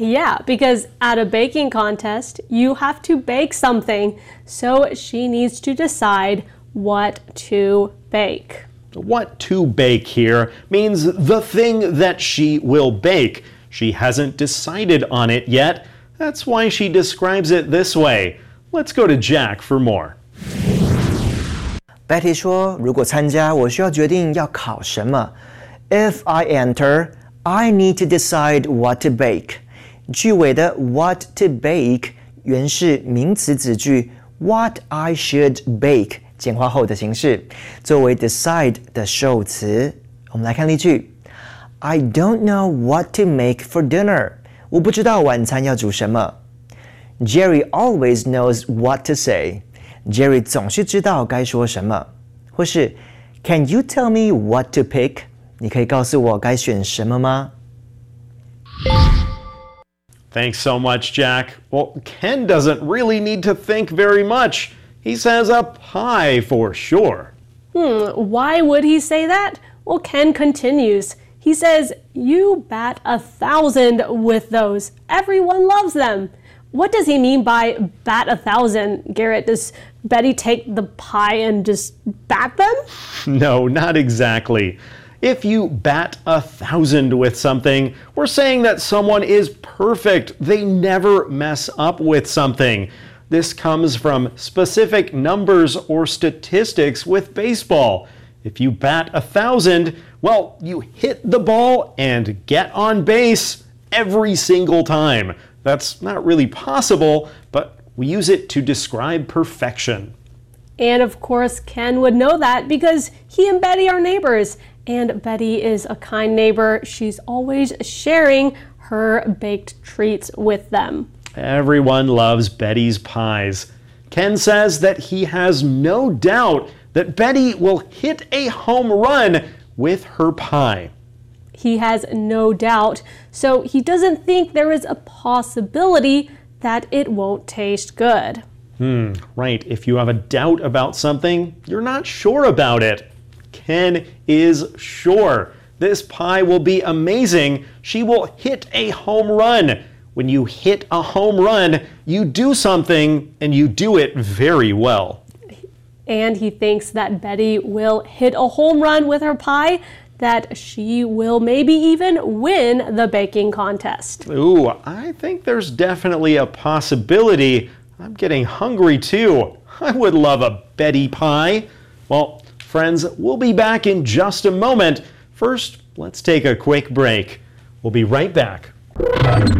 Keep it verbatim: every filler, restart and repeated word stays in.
Yeah, because at a baking contest, you have to bake something, so she needs to decide what to bake. What to bake here means the thing that she will bake. She hasn't decided on it yet. That's why she describes it this way. Let's go to Jack for more. Betty 说，如果参加，我需要决定要考什么。If I enter, I need to decide what to bake. 句尾的 what to bake 原是名词子句 what I should bake 简化后的形式，作为 decide 的受词。我们来看例句 I don't know what to make for dinner. 我不知道晚餐要煮什么。Jerry always knows what to say. Jerry 总是知道该说什么。或是 Can you tell me what to pick? 你可以告诉我该选什么吗？ Thanks so much, Jack. Well, Ken doesn't really need to think very much. He says a pie for sure. Hmm, why would he say that? Well, Ken continues. He says, you bat a thousand with those. Everyone loves them. What does he mean by bat a thousand, Garrett? Does Betty take the pie and just bat them? No, not exactly. If you bat a thousand with something, we're saying that someone is perfect. They never mess up with something. This comes from specific numbers or statistics with baseball. If you bat a thousand, well, you hit the ball and get on base every single time. That's not really possible, but we use it to describe perfection. And of course, Ken would know that because he and Betty are neighbors. And Betty is a kind neighbor. She's always sharing her baked treats with them. Everyone loves Betty's pies. Ken says that he has no doubt that Betty will hit a home run with her pie. He has no doubt, so he doesn't think there is a possibility that it won't taste good. Hmm, right. If you have a doubt about something, you're not sure about it. Ken is sure. This pie will be amazing. She will hit a home run. When you hit a home run, you do something and you do it very well. And he thinks that Betty will hit a home run with her pie, that she will maybe even win the baking contest. Ooh, I think there's definitely a possibility. I'm getting hungry too. I would love a Betty pie. Well, friends, we'll be back in just a moment. First, let's take a quick break. We'll be right back.